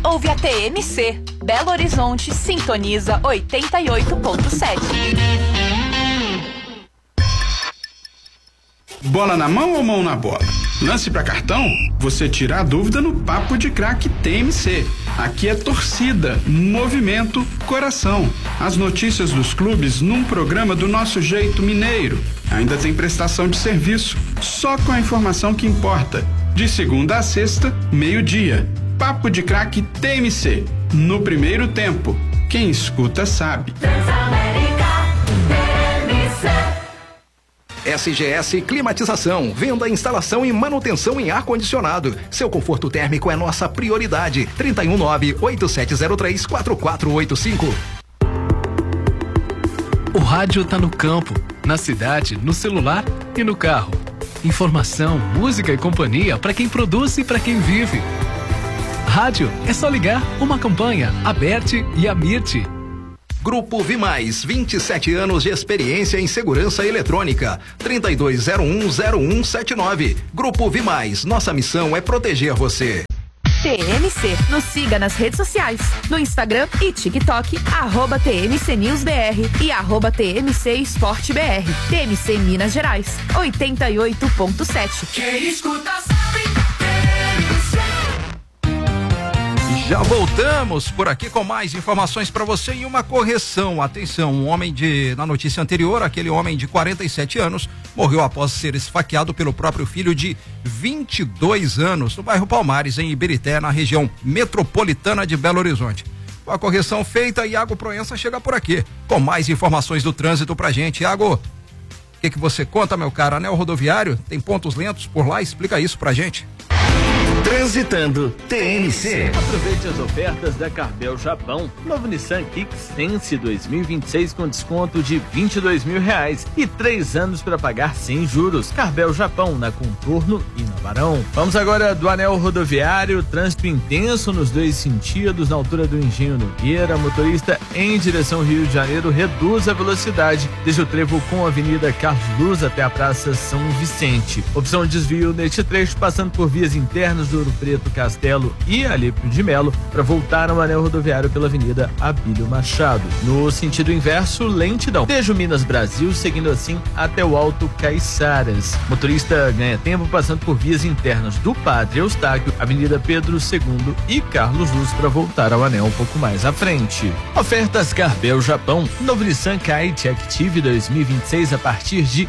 ouve a TMC. Belo Horizonte sintoniza 88.7. Bola na mão ou mão na bola? Lance pra cartão? Você tira a dúvida no Papo de Craque TMC. Aqui é torcida, movimento, coração. As notícias dos clubes num programa do nosso jeito mineiro. Ainda tem prestação de serviço, só com a informação que importa. De segunda a sexta, meio-dia. Papo de Craque TMC. No primeiro tempo. Quem escuta sabe. SGS Climatização, venda, instalação e manutenção em ar-condicionado. Seu conforto térmico é nossa prioridade. 319-8703-4485. O rádio tá no campo, na cidade, no celular e no carro. Informação, música e companhia para quem produz e para quem vive. Rádio é só ligar uma campanha, Aberte e Amirte. Grupo Vimais, 27 anos de experiência em segurança eletrônica. 32010179. Grupo Vimais, nossa missão é proteger você. TMC, nos siga nas redes sociais, no Instagram e TikTok, @TMCNewsBR e @TMCEsporteBR. TMC Minas Gerais, 88.7. Quem escuta sabe. Já voltamos por aqui com mais informações para você e uma correção. Atenção, na notícia anterior, aquele homem de 47 anos morreu após ser esfaqueado pelo próprio filho de 22 anos no bairro Palmares, em Ibirité, na região metropolitana de Belo Horizonte. Com a correção feita, Iago Proença chega por aqui com mais informações do trânsito pra gente. Iago, o que você conta, meu caro? Anel rodoviário, tem pontos lentos por lá? Explica isso pra gente. Transitando TMC. Aproveite as ofertas da Carvel Japão. Novo Nissan Kicks Sense 2026 com desconto de R$22 mil e 3 anos para pagar sem juros. Carvel Japão, na Contorno e na Barão. Vamos agora do anel rodoviário. Trânsito intenso nos dois sentidos na altura do Engenho Nogueira. Motorista em direção Rio de Janeiro reduz a velocidade desde o trevo com a Avenida Carlos Luz até a Praça São Vicente. Opção de desvio neste trecho passando por vias internas do Ouro Preto, Castelo e Alípio de Melo para voltar ao anel rodoviário pela Avenida Abílio Machado. No sentido inverso, lentidão. Desde o Minas Brasil, seguindo assim até o Alto Caiçaras. Motorista ganha tempo passando por vias internas do Padre Eustáquio, Avenida Pedro II e Carlos Luz para voltar ao anel um pouco mais à frente. Ofertas Carvel Japão. Novo Nissan Kite Active 2026 a partir de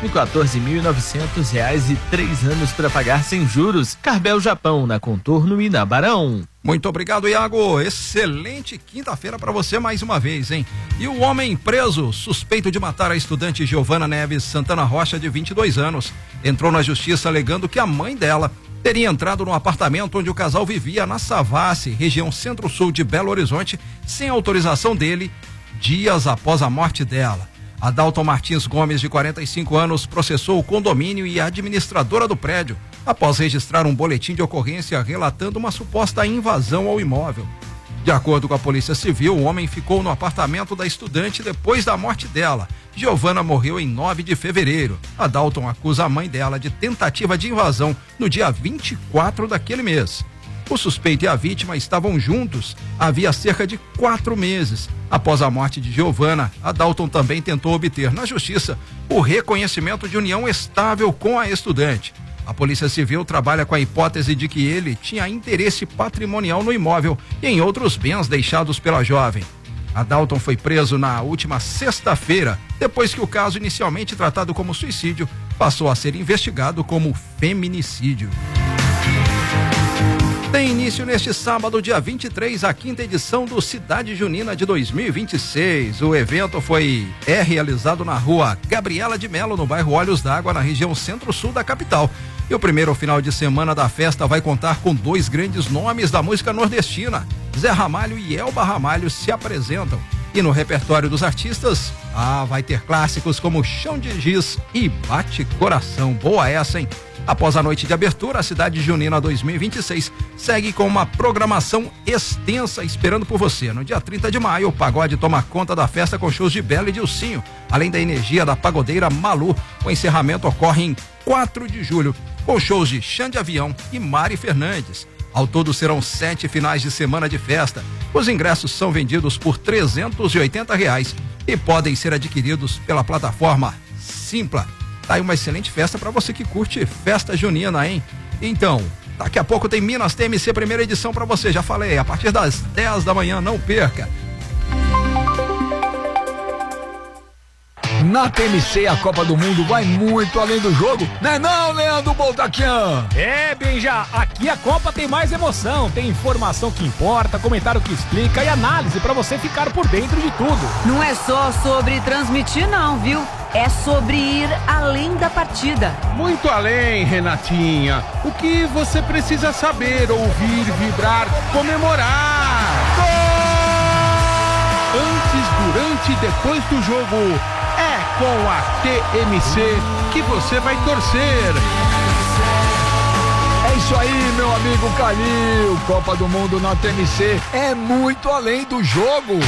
R$114.900 e 3 anos para pagar sem juros. Carvel Japão, na Contorno e na Barão. Muito obrigado, Iago. Excelente quinta-feira para você mais uma vez, hein? E o homem preso, suspeito de matar a estudante Giovana Neves Santana Rocha, de 22 anos, entrou na justiça alegando que a mãe dela teria entrado no apartamento onde o casal vivia na Savassi, região centro-sul de Belo Horizonte, sem autorização dele, dias após a morte dela. Adalton Martins Gomes, de 45 anos, processou o condomínio e a administradora do prédio após registrar um boletim de ocorrência relatando uma suposta invasão ao imóvel. De acordo com a Polícia Civil, o homem ficou no apartamento da estudante depois da morte dela. Giovana morreu em 9 de fevereiro. Adalton acusa a mãe dela de tentativa de invasão no dia 24 daquele mês. O suspeito e a vítima estavam juntos havia cerca de 4 meses. Após a morte de Giovana, Adalton também tentou obter na justiça o reconhecimento de união estável com a estudante. A Polícia Civil trabalha com a hipótese de que ele tinha interesse patrimonial no imóvel e em outros bens deixados pela jovem. Adalton foi preso na última sexta-feira, depois que o caso, inicialmente tratado como suicídio, passou a ser investigado como feminicídio. Tem início neste sábado, dia 23, a 5ª edição do Cidade Junina de 2026. O evento é realizado na rua Gabriela de Melo, no bairro Olhos d'Água, na região centro-sul da capital. E o primeiro final de semana da festa vai contar com 2 grandes nomes da música nordestina. Zé Ramalho e Elba Ramalho se apresentam. E no repertório dos artistas, vai ter clássicos como Chão de Giz e Bate Coração. Boa essa, hein? Após a noite de abertura, a Cidade Junina 2026 segue com uma programação extensa esperando por você. No dia 30 de maio, o pagode toma conta da festa com shows de Bela e Dilcinho, além da energia da pagodeira Malu. O encerramento ocorre em 4 de julho, com shows de Xande Avião e Mari Fernandes. Ao todo serão 7 finais de semana de festa. Os ingressos são vendidos por R$380 e podem ser adquiridos pela plataforma Simpla. Tá aí uma excelente festa para você que curte festa junina, hein? Então, daqui a pouco tem Minas TMC primeira edição para você, já falei, a partir das 10 da manhã, não perca. Na TMC, a Copa do Mundo vai muito além do jogo, né não, Leandro Boltaquian? Benja, aqui a Copa tem mais emoção, tem informação que importa, comentário que explica e análise pra você ficar por dentro de tudo. Não é só sobre transmitir não, viu? É sobre ir além da partida. Muito além, Renatinha. O que você precisa saber, ouvir, vibrar, comemorar. Gol! Antes, durante e depois do jogo. É com a TMC que você vai torcer. É isso aí, meu amigo Calil. Copa do Mundo na TMC é muito além do jogo.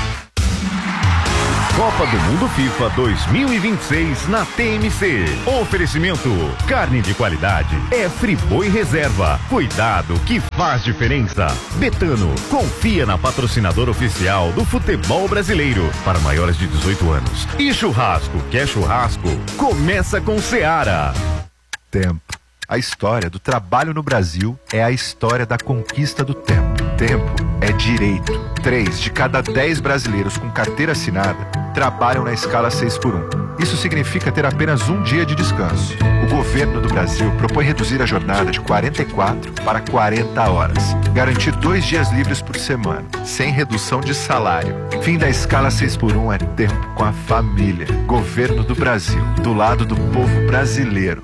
Copa do Mundo FIFA 2026 na TMC. Oferecimento: carne de qualidade é Friboi Reserva. Cuidado que faz diferença. Betano, confia na patrocinadora oficial do futebol brasileiro para maiores de 18 anos. E churrasco, quer churrasco? Começa com Seara. Tempo. A história do trabalho no Brasil é a história da conquista do tempo. Tempo é direito. 3 de cada 10 brasileiros com carteira assinada trabalham na escala 6x1. Isso significa ter apenas um dia de descanso. O governo do Brasil propõe reduzir a jornada de 44 para 40 horas. Garantir 2 dias livres por semana, sem redução de salário. Fim da escala 6x1 é tempo com a família. Governo do Brasil, do lado do povo brasileiro.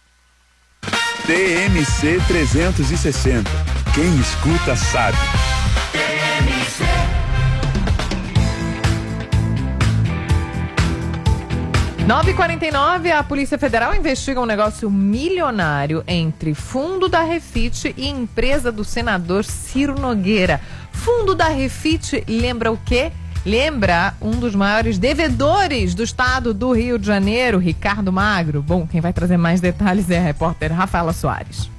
TMC 360. Quem escuta sabe. TMC. Nove e 49, a Polícia Federal investiga um negócio milionário entre fundo da Refit e empresa do senador Ciro Nogueira. Fundo da Refit lembra o quê? Lembra um dos maiores devedores do estado do Rio de Janeiro, Ricardo Magro. Bom, quem vai trazer mais detalhes é a repórter Rafaela Soares.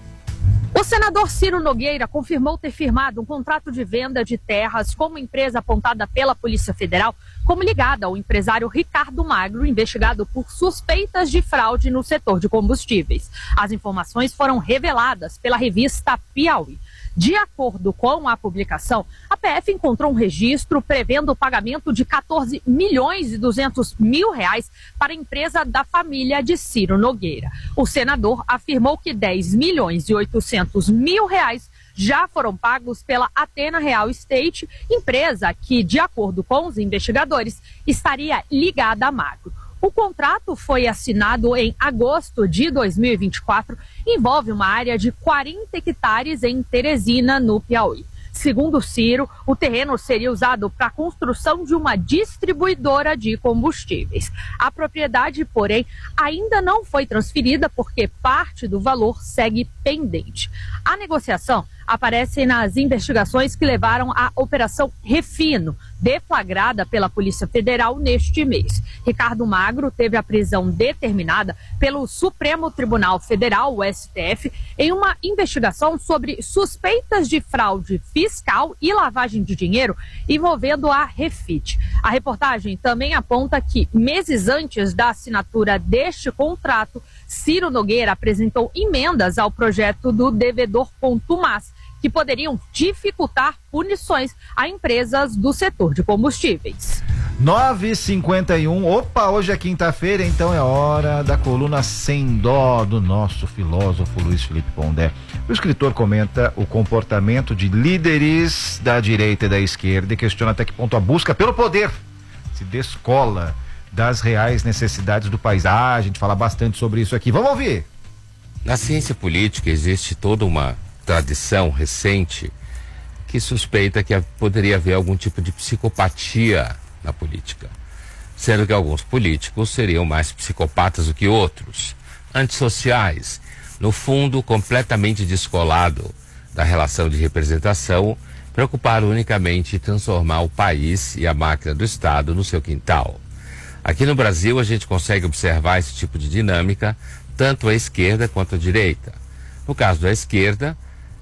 O senador Ciro Nogueira confirmou ter firmado um contrato de venda de terras com uma empresa apontada pela Polícia Federal como ligada ao empresário Ricardo Magro, investigado por suspeitas de fraude no setor de combustíveis. As informações foram reveladas pela revista Piauí. De acordo com a publicação, a PF encontrou um registro prevendo o pagamento de 14 milhões e 200 mil reais para a empresa da família de Ciro Nogueira. O senador afirmou que 10 milhões e 800 mil reais já foram pagos pela Athena Real Estate, empresa que, de acordo com os investigadores, estaria ligada a Magro. O contrato foi assinado em agosto de 2024 e envolve uma área de 40 hectares em Teresina, no Piauí. Segundo Ciro, o terreno seria usado para a construção de uma distribuidora de combustíveis. A propriedade, porém, ainda não foi transferida porque parte do valor segue pendente. A negociação aparece nas investigações que levaram à Operação Refino, deflagrada pela Polícia Federal neste mês. Ricardo Magro teve a prisão determinada pelo Supremo Tribunal Federal, o STF, em uma investigação sobre suspeitas de fraude fiscal e lavagem de dinheiro envolvendo a Refit. A reportagem também aponta que, meses antes da assinatura deste contrato, Ciro Nogueira apresentou emendas ao projeto do devedor Contumaz, que poderiam dificultar punições a empresas do setor de combustíveis. 9h51, opa, hoje é quinta-feira, então é hora da coluna Sem Dó do nosso filósofo Luiz Felipe Pondé. O escritor comenta o comportamento de líderes da direita e da esquerda e questiona até que ponto a busca pelo poder se descola das reais necessidades do país. A gente fala bastante sobre isso aqui, vamos ouvir. Na ciência política existe toda uma tradição recente que suspeita que poderia haver algum tipo de psicopatia na política, sendo que alguns políticos seriam mais psicopatas do que outros, antissociais, no fundo completamente descolado da relação de representação, preocupado unicamente em transformar o país e a máquina do Estado no seu quintal. Aqui no Brasil a gente consegue observar esse tipo de dinâmica tanto à esquerda quanto à direita. No caso da esquerda,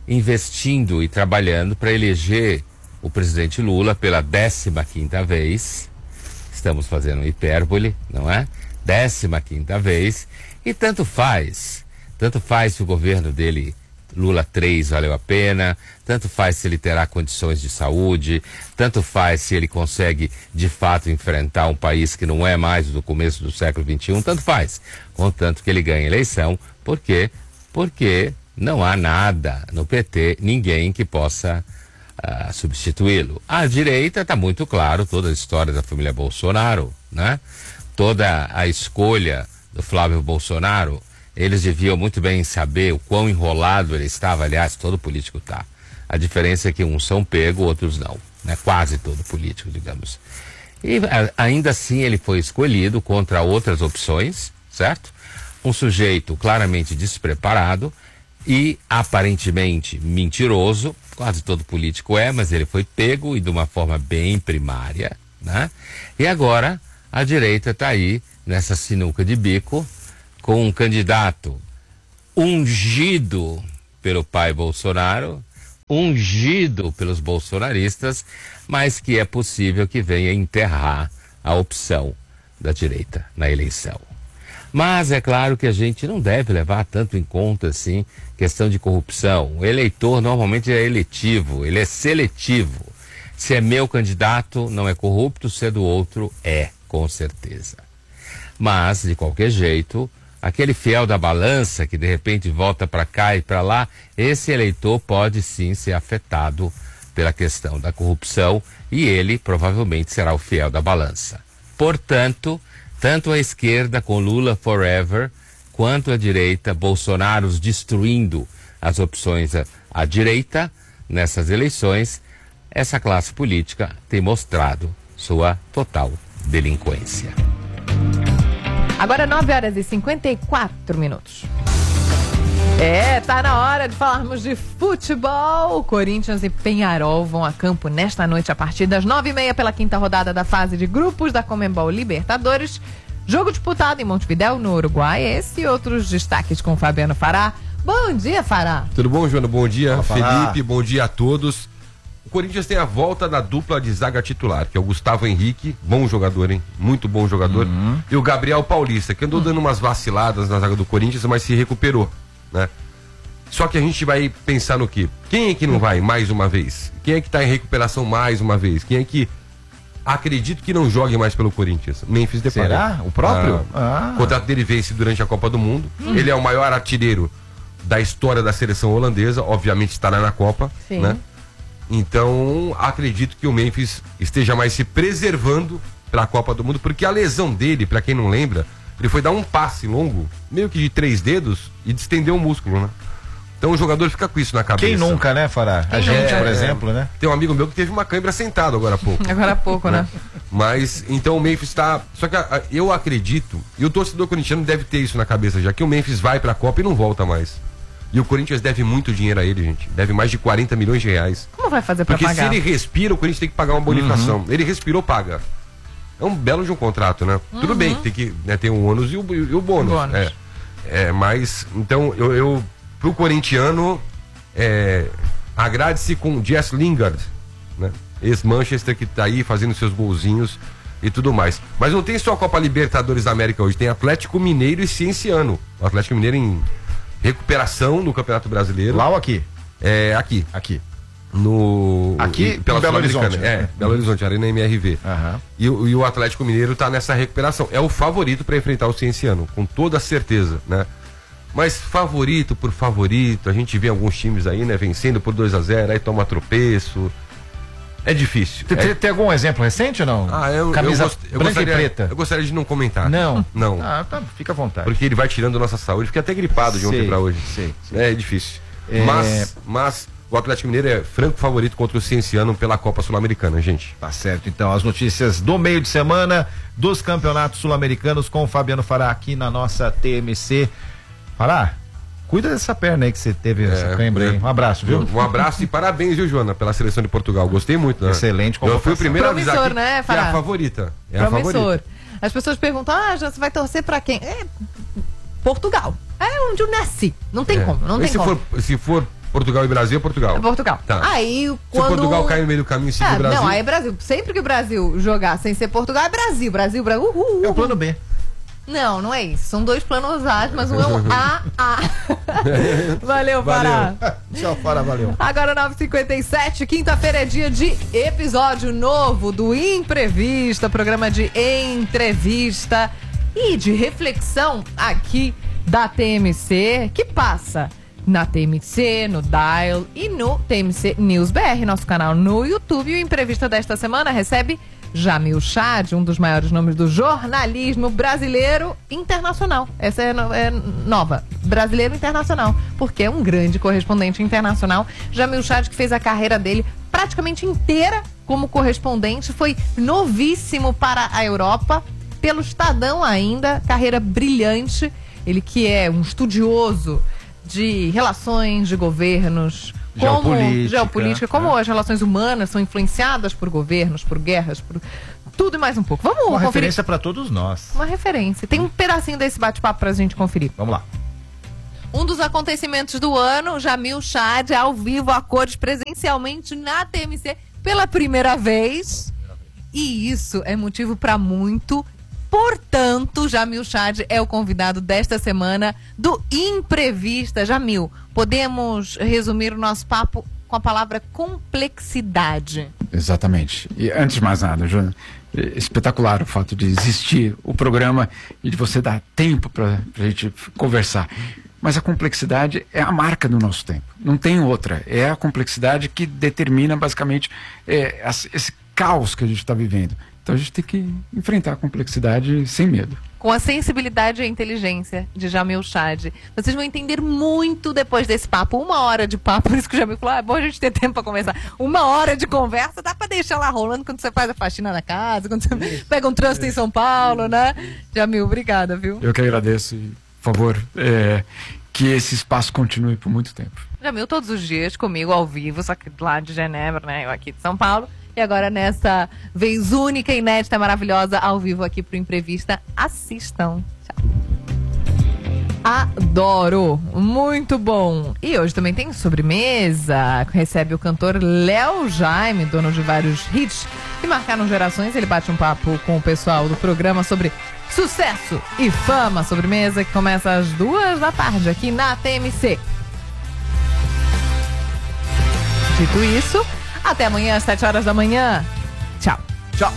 investindo e trabalhando para eleger o presidente Lula pela 15ª vez. Estamos fazendo hipérbole, não é? 15ª vez. E tanto faz se o governo dele, Lula 3, valeu a pena, tanto faz se ele terá condições de saúde, tanto faz se ele consegue de fato enfrentar um país que não é mais do começo do século XXI, tanto faz, contanto que ele ganhe a eleição. Por quê? Porque não há nada no PT, ninguém que possa substituí-lo. À direita está muito claro toda a história da família Bolsonaro, né? Toda a escolha do Flávio Bolsonaro. Eles deviam muito bem saber o quão enrolado ele estava, aliás, todo político está. A diferença é que uns são pegos, outros não, né? Quase todo político, digamos. E ainda assim ele foi escolhido contra outras opções, certo? Um sujeito claramente despreparado e aparentemente mentiroso, quase todo político é, mas ele foi pego e de uma forma bem primária, né? E agora a direita está aí nessa sinuca de bico, com um candidato ungido pelo pai Bolsonaro, ungido pelos bolsonaristas, mas que é possível que venha enterrar a opção da direita na eleição. Mas é claro que a gente não deve levar tanto em conta assim questão de corrupção. O eleitor normalmente é eletivo, ele é seletivo. Se é meu candidato, não é corrupto, se é do outro, é, com certeza. Mas, de qualquer jeito, aquele fiel da balança que de repente volta para cá e para lá, esse eleitor pode sim ser afetado pela questão da corrupção e ele provavelmente será o fiel da balança. Portanto, tanto a esquerda com Lula forever, quanto a direita, Bolsonaro destruindo as opções à direita nessas eleições, essa classe política tem mostrado sua total delinquência. Agora 9h54. Tá na hora de falarmos de futebol. Corinthians e Peñarol vão a campo nesta noite a partir das 9h30 pela 5ª rodada da fase de grupos da Conmebol Libertadores. Jogo disputado em Montevidéu, no Uruguai. Esse e outros destaques com Fabiano Fará. Bom dia, Fará. Tudo bom, Joana? Bom dia, Olá, Felipe. Fará. Bom dia a todos. O Corinthians tem a volta da dupla de zaga titular, que é o Gustavo Henrique, bom jogador, hein? Muito bom jogador. E o Gabriel Paulista, que andou dando umas vaciladas na zaga do Corinthians, mas se recuperou, né? Só que a gente vai pensar no quê? Quem é que não vai mais uma vez? Quem é que tá em recuperação mais uma vez? Quem é que acredito que não jogue mais pelo Corinthians? Memphis Depay. Será? O próprio? O contrato dele vence durante a Copa do Mundo. Ele é o maior artilheiro da história da seleção holandesa, obviamente estará na Copa, Sim. né? Então, acredito que o Memphis esteja mais se preservando para a Copa do Mundo, porque a lesão dele, para quem não lembra, ele foi dar um passe longo, meio que de 3 dedos, e distendeu o músculo, né? Então o jogador fica com isso na cabeça. Quem nunca, né, Fará? A gente, por exemplo, né? Tem um amigo meu que teve uma cãibra sentado agora há pouco. Agora há pouco, né? Mas, então o Memphis está... Só que eu acredito, e o torcedor corintiano deve ter isso na cabeça já, que o Memphis vai para a Copa e não volta mais. E o Corinthians deve muito dinheiro a ele, gente. Deve mais de 40 milhões de reais. Como vai fazer pra Porque pagar? se ele respira, o Corinthians tem que pagar uma bonificação. Ele respirou, paga. É um belo de um contrato, né? Tudo bem que tem que, né, tem o ônus e o bônus. Mas, então, pro corintiano, agrade-se com Jess Lingard, né? Ex-Manchester, que tá aí fazendo seus golzinhos e tudo mais. Mas não tem só a Copa Libertadores da América hoje, tem Atlético Mineiro e Cienciano. O Atlético Mineiro em recuperação no Campeonato Brasileiro. Lá ou aqui? Aqui. Aqui. Aqui pela Belo Sul-Americana. Horizonte, né? Belo Horizonte, Arena MRV. E o Atlético Mineiro tá nessa recuperação. É o favorito para enfrentar o Cienciano, com toda certeza, né? Mas favorito por favorito, a gente vê alguns times aí, né, vencendo por 2-0, aí toma tropeço. É difícil. Tem algum exemplo recente ou não? Camisa branca e preta. Eu gostaria de não comentar. Não? Não. Tá, fica à vontade. Porque ele vai tirando nossa saúde. Fiquei até gripado de ontem pra hoje. Sei. É difícil. Mas o Atlético Mineiro é franco favorito contra o Cienciano pela Copa Sul-Americana, gente. Tá certo, então, as notícias do meio de semana dos campeonatos sul-americanos com o Fabiano Fará aqui na nossa TMC. Fará, cuida dessa perna aí que você teve, essa cãibra aí. Um abraço, viu? Um abraço e parabéns, viu, Joana, pela seleção de Portugal. Gostei muito, né? Excelente. Eu fui o primeiro a avisar Promissor, que né, Fará? é a favorita. É Promissor. a favorita. As pessoas perguntam, já você vai torcer pra quem? Portugal. É onde eu nasci. Não tem como, não tem como. Se for Portugal e Brasil é Portugal. É Portugal. Tá. Aí, Se quando... Portugal cair no meio do caminho e seguir o Brasil... Não, aí é Brasil. Sempre que o Brasil jogar sem ser Portugal, é Brasil. Brasil, uhul. É o plano B. Não é isso. São 2 planos A, mas um é um A. Valeu, Pará. Tchau, Pará, valeu. Agora 9h57, quinta-feira é dia de episódio novo do Imprevista, programa de entrevista e de reflexão aqui da TMC, que passa na TMC, no Dial e no TMC News BR, nosso canal no YouTube. E o Imprevista desta semana recebe Jamil Chad, um dos maiores nomes do jornalismo brasileiro internacional. Essa é nova. Brasileiro internacional, porque é um grande correspondente internacional. Jamil Chad, que fez a carreira dele praticamente inteira como correspondente, foi novíssimo para a Europa, pelo Estadão ainda, carreira brilhante. Ele que é um estudioso de relações de governos, geopolítica, como as relações humanas são influenciadas por governos, por guerras, por tudo e mais um pouco. Vamos Uma conferir. referência para todos nós. Uma referência. Tem um pedacinho desse bate-papo pra gente conferir. Vamos lá. Um dos acontecimentos do ano, Jamil Chad ao vivo, a cores, presencialmente na TMC pela primeira vez. E isso é motivo para muito. Portanto, Jamil Chad é o convidado desta semana do Imprevista. Jamil, podemos resumir o nosso papo com a palavra complexidade. Exatamente. E antes de mais nada, Júnior, espetacular o fato de existir o programa e de você dar tempo para a gente conversar. Mas a complexidade é a marca do nosso tempo. Não tem outra. É a complexidade que determina basicamente esse caos que a gente está vivendo. Então a gente tem que enfrentar a complexidade sem medo. Com a sensibilidade e a inteligência de Jamil Chad. Vocês vão entender muito depois desse papo. 1 hora de papo, por isso que o Jamil falou, é bom a gente ter tempo para conversar. 1 hora de conversa, dá para deixar lá rolando quando você faz a faxina na casa, quando você pega um trânsito em São Paulo, né? Jamil, obrigada, viu? Eu que agradeço e, por favor, que esse espaço continue por muito tempo. Jamil todos os dias comigo ao vivo, só que lá de Genebra, né? Eu aqui de São Paulo. E agora nessa vez única, inédita, maravilhosa, ao vivo aqui pro Imprevista. Assistam. Tchau. Adoro. Muito bom. E hoje também tem sobremesa. Recebe o cantor Léo Jaime, dono de vários hits que marcaram gerações. Ele bate um papo com o pessoal do programa sobre sucesso e fama. Sobremesa que começa às 2 da tarde aqui na TMC. Dito isso, até amanhã às 7 horas da manhã. Tchau. Tchau.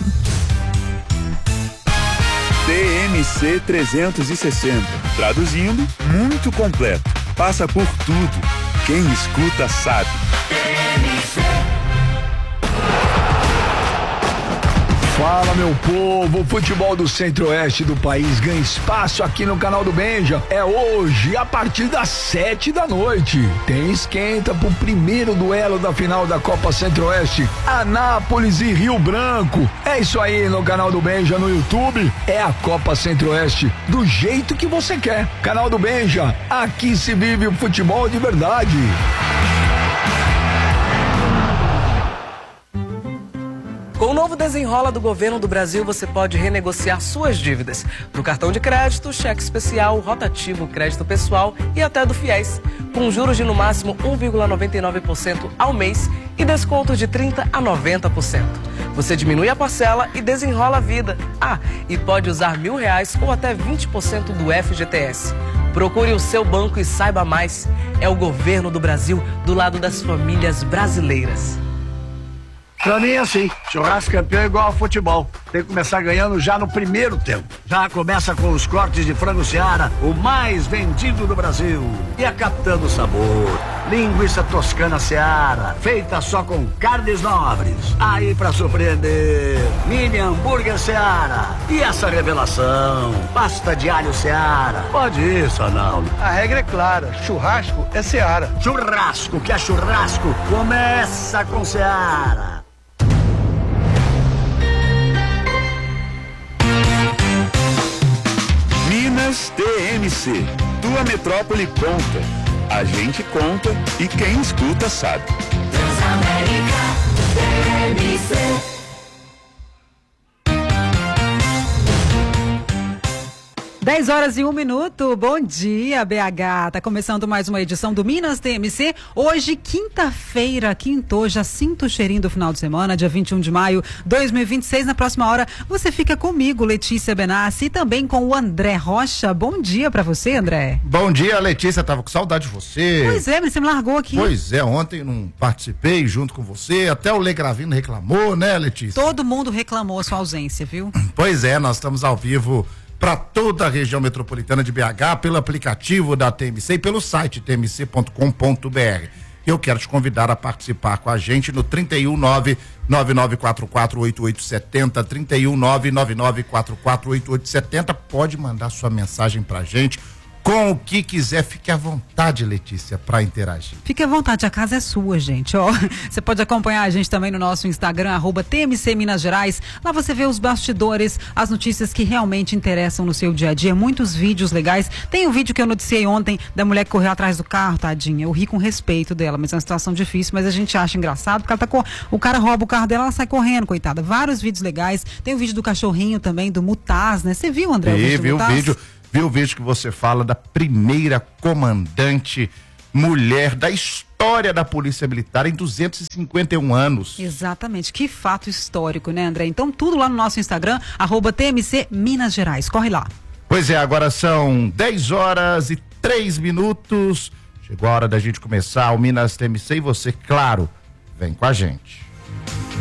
TMC 360. Traduzindo, muito completo. Passa por tudo. Quem escuta sabe. Fala, meu povo, o futebol do centro-oeste do país ganha espaço aqui no canal do Benja. É hoje, a partir das 7 da noite. Tem esquenta pro primeiro duelo da final da Copa Centro-Oeste, Anápolis e Rio Branco. É isso aí no canal do Benja no YouTube. É a Copa Centro-Oeste do jeito que você quer. Canal do Benja, aqui se vive o futebol de verdade. Com o novo Desenrola do Governo do Brasil, você pode renegociar suas dívidas no cartão de crédito, cheque especial, rotativo, crédito pessoal e até do FIES, com juros de no máximo 1,99% ao mês e desconto de 30% a 90%. Você diminui a parcela e desenrola a vida. Ah, e pode usar R$1.000 ou até 20% do FGTS. Procure o seu banco e saiba mais. É o Governo do Brasil do lado das famílias brasileiras. Pra mim é assim, churrasco campeão é igual ao futebol. Tem que começar ganhando já no primeiro tempo. Já começa com os cortes de frango Seara, o mais vendido do Brasil. E a Capitã do Sabor, linguiça toscana Seara, feita só com carnes nobres. Aí pra surpreender, mini hambúrguer Seara. E essa revelação, pasta de alho Seara. Pode ir, Sonaldo. A regra é clara, churrasco é Seara. Churrasco, que é churrasco, começa com Seara. Minas TMC. Tua metrópole conta. A gente conta e quem escuta sabe. Transamérica TMC. 10h01. Bom dia, BH. Tá começando mais uma edição do Minas TMC. Hoje, quinta-feira, quintou, já sinto o cheirinho do final de semana, dia 21 de maio de 2026. Na próxima hora, você fica comigo, Letícia Benassi, e também com o André Rocha. Bom dia pra você, André. Bom dia, Letícia. Tava com saudade de você. Pois é, você me largou aqui. Pois é, ontem não participei junto com você. Até o Lê Gravino reclamou, né, Letícia? Todo mundo reclamou a sua ausência, viu? Pois é, nós estamos ao vivo para toda a região metropolitana de BH, pelo aplicativo da TMC e pelo site tmc.com.br. Eu quero te convidar a participar com a gente no 319-9944-8870, 319-9944-8870. Pode mandar sua mensagem pra gente com o que quiser. Fique à vontade, Letícia, para interagir. Fique à vontade, a casa é sua, gente. Ó, você pode acompanhar a gente também no nosso Instagram, @TMC Minas Gerais. Lá você vê os bastidores, as notícias que realmente interessam no seu dia a dia. Muitos vídeos legais. Tem um vídeo que eu noticiei ontem da mulher que correu atrás do carro, tadinha. Eu ri com respeito dela, mas é uma situação difícil, mas a gente acha engraçado, porque ela o cara rouba o carro dela, ela sai correndo, coitada. Vários vídeos legais. Tem o vídeo do cachorrinho também, do Mutaz, né? Você viu, André? Viu o vídeo que você fala da primeira comandante mulher da história da Polícia Militar em 251 anos. Exatamente, que fato histórico, né, André? Então tudo lá no nosso Instagram, @TMC Minas Gerais, corre lá. Pois é, agora são 10h03. Chegou a hora da gente começar o Minas TMC e você, claro, vem com a gente.